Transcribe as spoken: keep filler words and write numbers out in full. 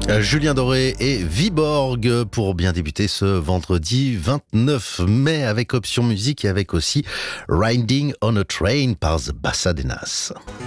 Euh, Julien Doré et Viborg pour bien débuter ce vendredi vingt-neuf mai avec Option Musique et avec aussi Riding on a Train par The Bassadenas.